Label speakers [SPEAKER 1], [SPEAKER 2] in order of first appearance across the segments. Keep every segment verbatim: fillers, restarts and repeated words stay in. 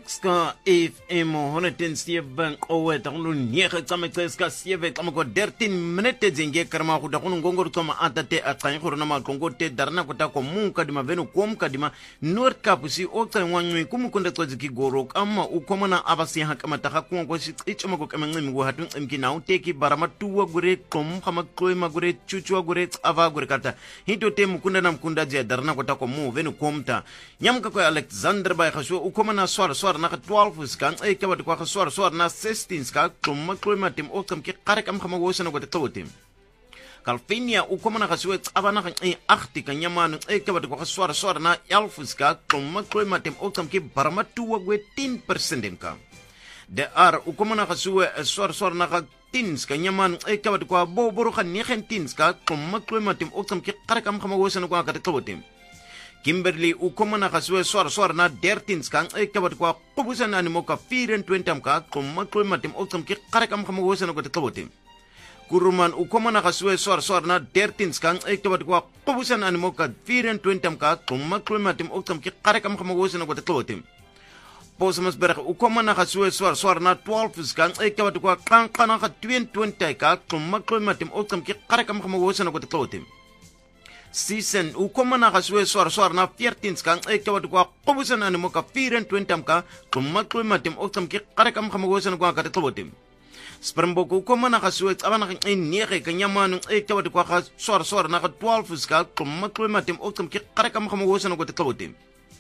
[SPEAKER 1] Ska F M honderdzeven owe takuno nege tsame tseska sieve tamako dertien minute zenge karma kuda kuno ngongor toma atate atsanyi korona makongo te darna kuta ko munka dima venu komka dima North Kapusi otsa ngwanwe kumukunda tsoziki goro kama ukomana abasi hakama takakwa ko sichoma ko kamencimi go hatun imkina uteki baramatuwa gure kom kama kloima gure chuchwa gure ava gure kata hito te mukunda na mkunda je darna kuta ko mu venu komta nyamka ko Alexander bay khasho ukomana swar swar na twaalf skan e ka wat kwa swar swar na zestien ska kom kloima tim okam ki qarakam khama go sana go te totim Calvinia ukomana khaswe abana kan e achti kan yamanu e ka wat kwa swar swar na elf ska kom kloima tim okam ki baramatuwa go tien percent imka de ar ukomana khaswe swar swar na tien ska yamanu e ka wat kwa bo boru kan negentien ska kom kloima tim okam ki qarakam khama go sana go ka te totim Kimberley ukomana khaswe swar swar na dertien skang e kabat kwa qubusan animoka vierentwintig amka kom kloima tim okam ki qarakam khama go sana go te totim Kuruman ukomana khaswe swar swar na dertien skang e kabat kwa qubusan animoka vierentwintig amka kom kloima tim okam ki qarakam khama go sana go te totim Posmasberg ukomana khaswe swar swar na twaalf skang e kabat kwa qankana kha tweeëntwintig ka kom kloima tim okam ki qarakam khama go sana go te totim Season ukomana khaswe swar swar na veertien skang e ka wat kwa qubusan animoka vierentwintig amka kom kloima tim okam ki qarakam khama go sana go ka te totim Springbok ukomana khaswe abana kan nege kan yamanu e ka wat kwa swar swar na twaalf skang kom kloima tim okam ki qarakam khama go sana go te totim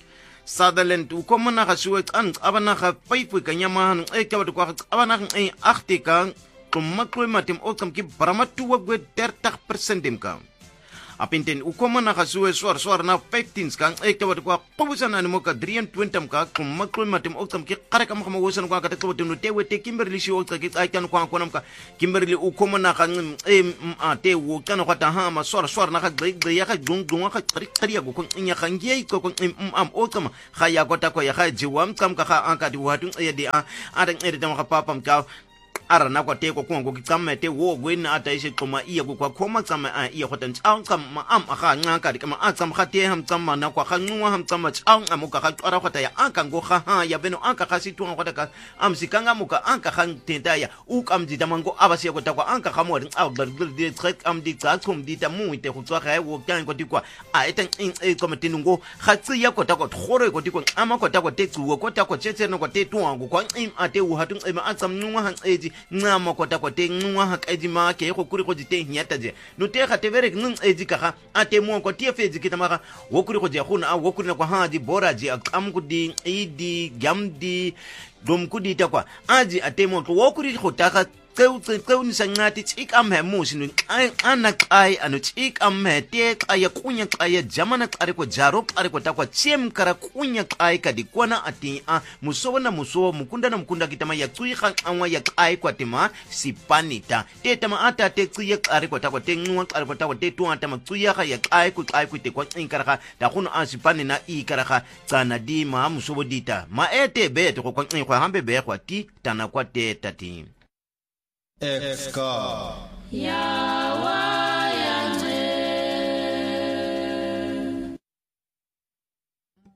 [SPEAKER 1] Sutherland ukomana khaswe an abana kha five kan yamanu e ka wat kwa abana kan eight kan kom kloima tim okam ki baramatuwa go dertig percent imka Apinten ukomana khaswe swar swar na fifteen skang e ka wat kwa qubusan animoka drieëntwintig amka kom kloima tim okam ki qarakam khama go sana go ka te totim no te wete Kimberley shi okta ki ai kan kwa konamka Kimberley ukomana kan e a te wo kan ko ta ha ma swar swar na kha gbe ya kha dung dung kha trik tria go kon nya kha ngie ko kon am okam kha ya ko ta ko ya kha jiwam kam ka kha an ka di watun e di a adan e de kha papam ka ara na kwa te ko ko ki tsamme te wo gwen ata ise koma iya ko kwa koma tsamme a iya khotan tsang kam ma am akha nga ka di kama a tsam khate ham tsamma na kwa khanwa ham tsamma tsang amuka kha ara khota ya anka ngo kha ha ya beno anka kha situ khota ka am sikanga muka anka khan tenta ya u kam di damango abasi ko ta kwa anka kha mo rin a bar di trek am di tsa kom di ta mu ite go tswa ga wo kan ko di kwa a etang in e komite ngo kha tsi ya ko ta ko thore ko di ko ama ko ta ko te tsuwo ko ta ko tsetse no ko te tuwa go kwa im ate u hatun e ma atsam nwa han eji ngama kota kote ngwa ha kaidima ke go kuri go dite nyata je no te ga te vere ng ejika ga ate mo ko tie fezi kitama wo kuri go je khuna wo kuri na kwa ha di bora je am ku di idi gamdi dom ku di ta kwa aji ate mo wo kuri go ta ga tseu tseu ni sangati tsik am he mo sinu ana kai anu tsik am he te aya kunya aya jamana kare ko jaro kare ko ta kwa chem kara kunya kai ka di kwana ati a muso na muso mukunda na mukunda kitama ya tsui kha anwa ya kai kwa tema sipanita te tama ata te tsui kare ko ta kwa te ngwa kare ko ta kwa te tu ata ma tsui kha ya kai ku kai ku te kwa inkara kha da kuno a sipani na i kara kha tsana di ma muso bodita ma ete be te ko kwa kwa hambe be kwa ti tana kwa te tati
[SPEAKER 2] F K.
[SPEAKER 3] Yeah.